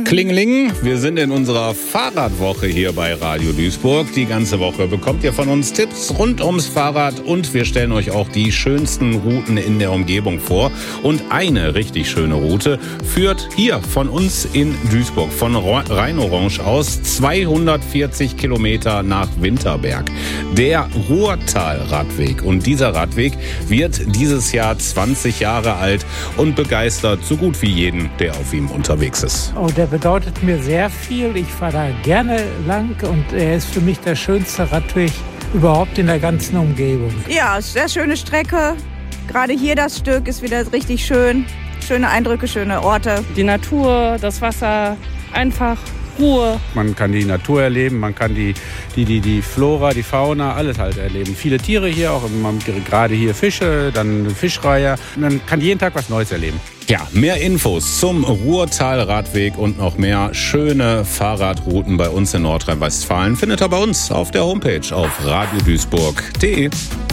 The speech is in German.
Klingeling, wir sind in unserer Fahrradwoche hier bei Radio Duisburg. Die ganze Woche bekommt ihr von uns Tipps rund ums Fahrrad und wir stellen euch auch die schönsten Routen in der Umgebung vor. Und eine richtig schöne Route führt hier von uns in Duisburg, von Rhein-Orange aus, 240 Kilometer nach Winterberg. Der Ruhrtal-Radweg. Und dieser Radweg wird dieses Jahr 20 Jahre alt und begeistert so gut wie jeden, der auf ihm unterwegs ist. Oh, der bedeutet mir sehr viel. Ich fahre da gerne lang und er ist für mich der schönste Radweg überhaupt in der ganzen Umgebung. Ja, sehr schöne Strecke. Gerade hier das Stück ist wieder richtig schön. Schöne Eindrücke, schöne Orte. Die Natur, das Wasser, einfach Ruhe. Man kann die Natur erleben, man kann die Flora, die Fauna, alles halt erleben. Viele Tiere hier, auch gerade hier Fische, dann Fischreiher. Man kann jeden Tag was Neues erleben. Ja, mehr Infos zum Ruhrtal-Radweg und noch mehr schöne Fahrradrouten bei uns in Nordrhein-Westfalen findet ihr bei uns auf der Homepage auf radioduisburg.de.